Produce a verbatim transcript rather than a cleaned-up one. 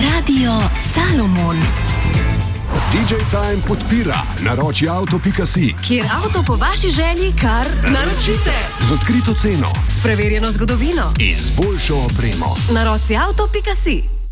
Radio Salomon. D J Time podpira naroči avto pika si, Kjer avto po vaši želji kar naročite. z odkrito ceno S preverjeno zgodovino. in z boljšo opremo. Naroči avto pika si.